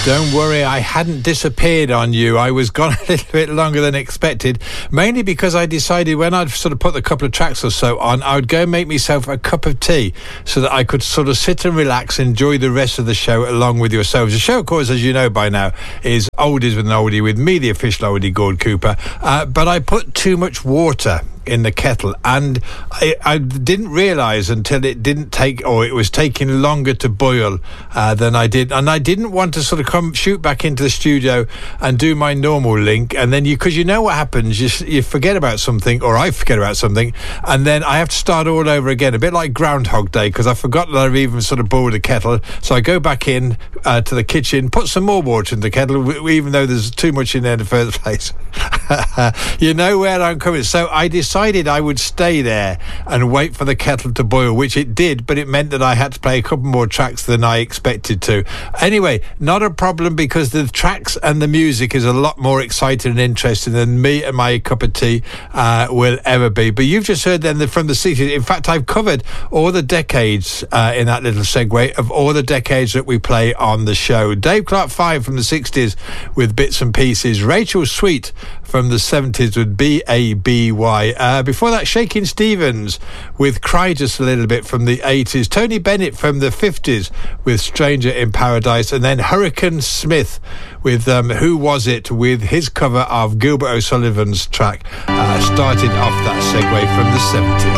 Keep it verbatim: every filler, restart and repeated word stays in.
Don't worry, I hadn't disappeared on you. I was gone a little bit longer than expected, mainly because I decided when I'd sort of put a couple of tracks or so on, I would go make myself a cup of tea so that I could sort of sit and relax, enjoy the rest of the show along with yourselves. The show, of course, as you know by now, is Oldies with an Oldie with me, the official oldie, Gord Cooper. Uh, but I put too much water in the kettle, and I, I didn't realise until it didn't take, or it was taking longer to boil uh, than I did, and I didn't want to sort of come shoot back into the studio and do my normal link, and then you, because you know what happens, you, you forget about something, or I forget about something, and then I have to start all over again, a bit like Groundhog Day, because I forgot that I've even sort of boiled the kettle. So I go back in uh, to the kitchen, put some more water in the kettle, even though there's too much in there in the first place. You know where I'm coming. So I decided I would stay there and wait for the kettle to boil, which it did, but it meant that I had to play a couple more tracks than I expected to. Anyway, not a problem, because the tracks and the music is a lot more exciting and interesting than me and my cup of tea uh, will ever be. But you've just heard then the, from the sixties. In fact, I've covered all the decades uh, in that little segue of all the decades that we play on the show. Dave Clark five from the sixties with Bits and Pieces. Rachel Sweet from the seventies with B A B Y. Uh, before that, Shakin' Stevens with Cry Just a Little Bit from the eighties. Tony Bennett from the fifties with Stranger in Paradise. And then Hurricane Smith with um, Who Was It, with his cover of Gilbert O'Sullivan's track. Uh, started off that segue from the seventies.